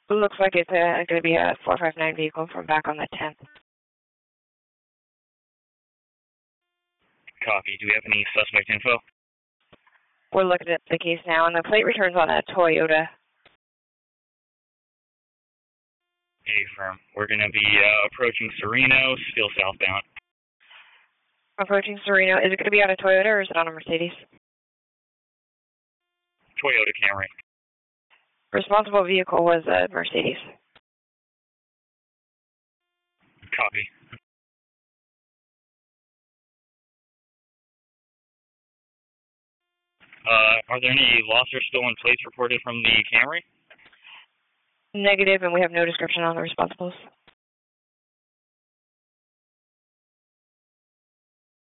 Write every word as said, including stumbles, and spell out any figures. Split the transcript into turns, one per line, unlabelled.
It looks like it's going to be a four five nine vehicle from back on the tenth.
Copy. Do we have any suspect info?
We're looking at the case now, and the plate returns on a Toyota.
A-firm. We're going to be uh, approaching Sereno, still southbound.
Approaching Sereno. Is it going to be on a Toyota or is it on a Mercedes?
Toyota Camry.
Responsible vehicle was a Mercedes.
Copy. Uh, are there any lost or stolen plates reported from the Camry?
Negative, and we have no description on the responsibles.